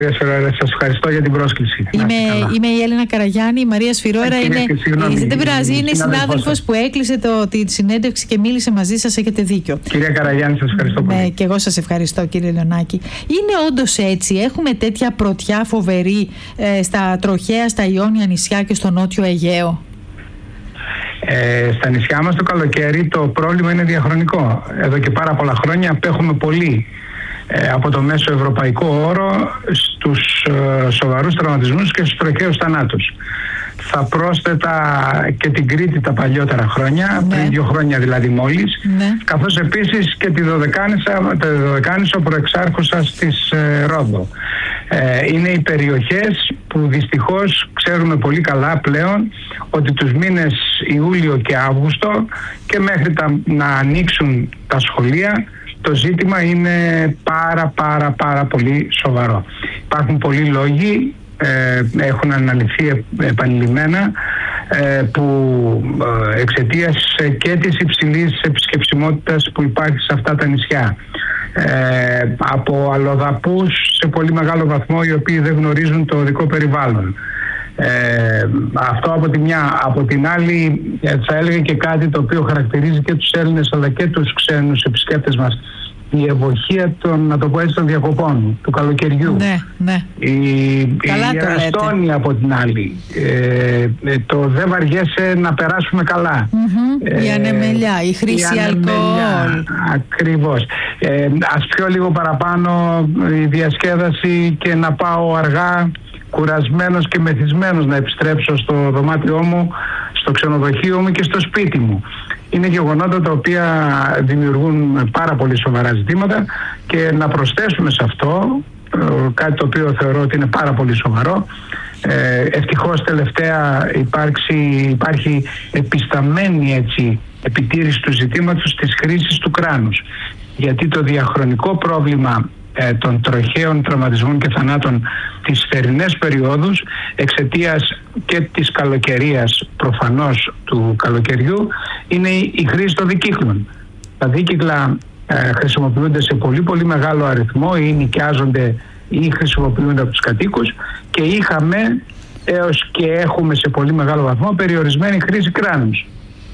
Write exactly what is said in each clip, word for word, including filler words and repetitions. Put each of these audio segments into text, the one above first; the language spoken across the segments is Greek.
Σας ευχαριστώ για την πρόσκληση. Είμαι, είμαι η Έλληνα Καραγιάννη. Η Μαρία Σφυρόερα είναι, συγγνώμη, δεν πειράζει, είναι συνάδελφος που έκλεισε το, τη συνέντευξη και μίλησε μαζί σας. Έχετε δίκιο. Κυρία Καραγιάννη, σας ευχαριστώ πολύ. Ναι, και εγώ σας ευχαριστώ, κύριε Λεωνάκη. Είναι όντως έτσι? Έχουμε τέτοια πρωτιά φοβερή ε, στα τροχαία, στα Ιόνια νησιά και στο νότιο Αιγαίο? Ε, στα νησιά μας το καλοκαίρι το πρόβλημα είναι διαχρονικό. Εδώ και πάρα πολλά χρόνια απέχουμε πολύ ε, από το μέσο ευρωπαϊκό όρο στους ε, σοβαρούς τραυματισμούς και στους τροχαίους θανάτους. Θα πρόσθετα και την Κρήτη τα παλιότερα χρόνια, ναι. πριν δύο χρόνια δηλαδή μόλις, ναι. καθώς επίσης και τη Δωδεκάνησα, τη Δωδεκάνησο προεξάρχουσας της ε, Ρόδο. Ε, είναι οι περιοχές που δυστυχώς ξέρουμε πολύ καλά πλέον ότι τους μήνες Ιούλιο και Αύγουστο και μέχρι τα, να ανοίξουν τα σχολεία, το ζήτημα είναι πάρα πάρα πάρα πολύ σοβαρό. Υπάρχουν πολλοί λόγοι, ε, έχουν αναλυθεί επανειλημμένα, ε, που ε, εξαιτίας και της υψηλής επισκεψιμότητας που υπάρχει σε αυτά τα νησιά, ε, από αλλοδαπούς σε πολύ μεγάλο βαθμό οι οποίοι δεν γνωρίζουν το οδικό περιβάλλον. Ε, αυτό από τη μια. Από την άλλη θα έλεγα και κάτι το οποίο χαρακτηρίζει και τους Έλληνες αλλά και τους ξένους επισκέπτες μας: η ευοχία των, να το πω έτσι, των διακοπών του καλοκαιριού. Ναι, ναι. Η, η Ιεραστόνη από την άλλη. Ε, το δεν βαριέσαι να περάσουμε καλά. Mm-hmm. Ε, η ανεμελιά, η χρήση αλκοόλ. Ακριβώς. Ε, ας πιω λίγο παραπάνω η διασκέδαση και να πάω αργά, κουρασμένος και μεθυσμένος, να επιστρέψω στο δωμάτιό μου, στο ξενοδοχείο μου και στο σπίτι μου. Είναι γεγονότα τα οποία δημιουργούν πάρα πολύ σοβαρά ζητήματα, και να προσθέσουμε σε αυτό κάτι το οποίο θεωρώ ότι είναι πάρα πολύ σοβαρό. Ε, ευτυχώς τελευταία υπάρξει, υπάρχει επισταμένη έτσι, επιτήρηση του ζητήματος της χρήσης του κράνους. Γιατί το διαχρονικό πρόβλημα ε, των τροχαίων τραυματισμών και θανάτων τις θερινές περιόδους, εξαιτίας και της καλοκαιρίας προφανώς του καλοκαιριού, είναι η χρήση των δικύκλων. Τα δίκυκλα ε, χρησιμοποιούνται σε πολύ πολύ μεγάλο αριθμό ή νοικιάζονται ή χρησιμοποιούνται από τους κατοίκους, και είχαμε έως και έχουμε σε πολύ μεγάλο βαθμό περιορισμένη χρήση κράνους.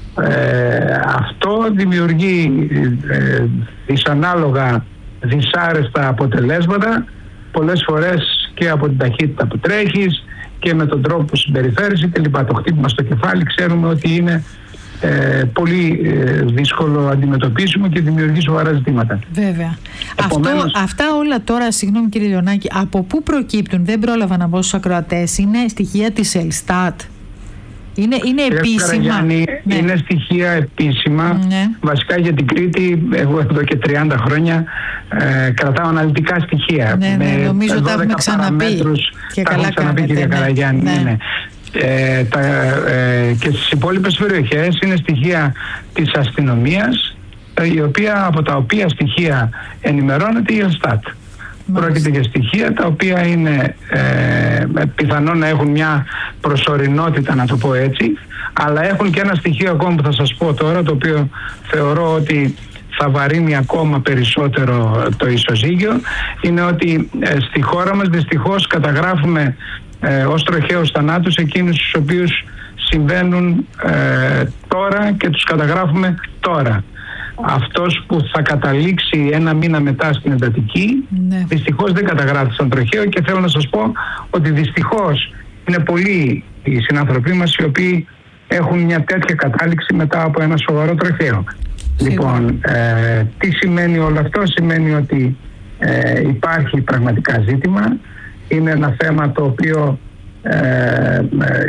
Ε, αυτό δημιουργεί ε, δυσανάλογα δυσάρεστα αποτελέσματα, πολλές φορές και από την ταχύτητα που τρέχεις και με τον τρόπο που συμπεριφέρεσαι κλπ. Το χτύπημα στο κεφάλι ξέρουμε ότι είναι ε, πολύ ε, δύσκολο αντιμετωπίσιμο και δημιουργεί σοβαρά ζητήματα. Βέβαια. Επομένως, Αυτό, αυτά όλα τώρα, συγγνώμη κύριε Λεωνάκη, από πού προκύπτουν? Δεν πρόλαβα να μπω στους ακροατές. Είναι στοιχεία της Ελστάτ? Είναι, είναι επίσημα? Ναι. Είναι στοιχεία επίσημα. Ναι. Βασικά για την Κρήτη, εγώ εδώ και τριάντα χρόνια ε, κρατάω αναλυτικά στοιχεία. Ναι, ναι, νομίζω τα έχουμε ξαναπεί. Και τα καλά ξαναπεί, κάνετε, κυρία ναι. Καραγιάννη. Ναι. Ναι. Ε, τα, ε, και στις υπόλοιπες περιοχές είναι στοιχεία της αστυνομίας, η οποία, από τα οποία στοιχεία ενημερώνεται η Ελστάτ. Πρόκειται για στοιχεία τα οποία είναι ε, πιθανόν να έχουν μια προσωρινότητα, να το πω έτσι, αλλά έχουν και ένα στοιχείο ακόμα που θα σας πω τώρα, το οποίο θεωρώ ότι θα βαρύνει ακόμα περισσότερο το ισοζύγιο. Είναι ότι ε, στη χώρα μας δυστυχώς καταγράφουμε ε, ως τροχαίους θανάτους εκείνους τους οποίους συμβαίνουν ε, τώρα και τους καταγράφουμε τώρα. Αυτός που θα καταλήξει ένα μήνα μετά στην εντατική, ναι, δυστυχώς δεν καταγράφει στον τροχαίο, και θέλω να σας πω ότι δυστυχώς είναι πολλοί οι συνάνθρωποι μας οι οποίοι έχουν μια τέτοια κατάληξη μετά από ένα σοβαρό τροχαίο. Λοιπόν, ε, τι σημαίνει όλο αυτό? Σημαίνει ότι ε, υπάρχει πραγματικά ζήτημα. Είναι ένα θέμα το οποίο ε, ε,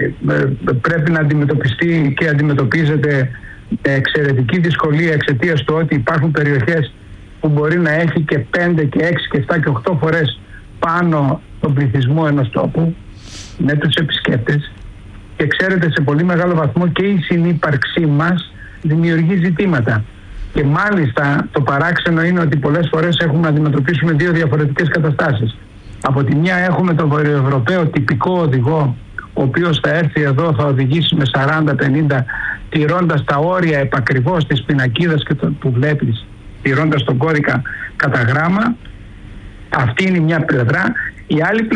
ε, πρέπει να αντιμετωπιστεί και αντιμετωπίζεται εξαιρετική δυσκολία, εξαιτίας του ότι υπάρχουν περιοχές που μπορεί να έχει και πέντε και έξι και επτά και οκτώ φορές πάνω τον πληθυσμό ενός τόπου με τους επισκέπτες, και ξέρετε σε πολύ μεγάλο βαθμό και η συνύπαρξή μας δημιουργεί ζητήματα. Και μάλιστα το παράξενο είναι ότι πολλές φορές έχουμε να αντιμετωπίσουμε δύο διαφορετικές καταστάσεις. Από τη μια έχουμε τον βορειοευρωπαίο τυπικό οδηγό, ο οποίος θα έρθει εδώ, θα οδηγήσει με σαράντα πενήντα, τηρώντας τα όρια επακριβώς της πινακίδας και το, που βλέπεις, τηρώντας τον κώδικα κατά γράμμα. Αυτή είναι μια πλευρά. Η άλλη πλευρά